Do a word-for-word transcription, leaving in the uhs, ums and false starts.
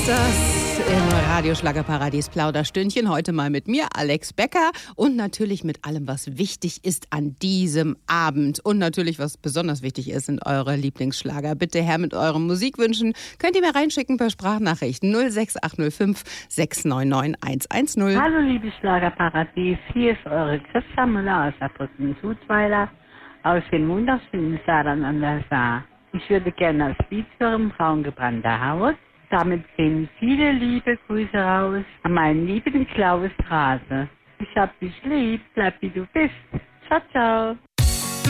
ist das im Radioschlagerparadies Plauderstündchen. Heute mal mit mir, Alex Becker, und natürlich mit allem, was wichtig ist an diesem Abend. Und natürlich, was besonders wichtig ist, sind eure Lieblingsschlager. Bitte her mit euren Musikwünschen. Könnt ihr mir reinschicken per Sprachnachricht null sechs acht null fünf sechs neun neun eins eins null. Hallo liebes Schlagerparadies, hier ist eure Christa Müller aus Saarbrücken-Sudweiler aus dem wunderschönen Saarland an der Saar. Ich würde gerne das Lied hören, Braungebrannter Haus. Damit gehen viele liebe Grüße raus an meinen lieben Klaus Hase. Ich hab dich lieb, bleib wie du bist. Ciao, ciao.